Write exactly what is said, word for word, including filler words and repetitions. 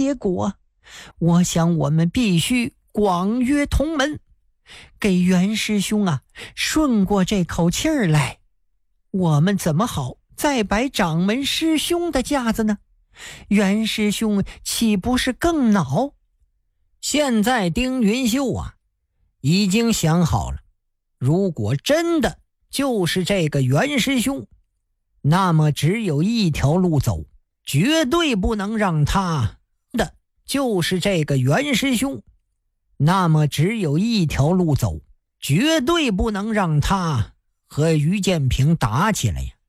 结果，我想我们必须广约同门，给袁师兄啊顺过这口气儿来。我们怎么好再摆掌门师兄的架子呢？袁师兄岂不是更恼？ 现在丁云秀啊已经想好了，如果真的就是这个袁师兄，那么只有一条路走，绝对不能让他的就是这个袁师兄，那么只有一条路走，绝对不能让他和于建平打起来呀。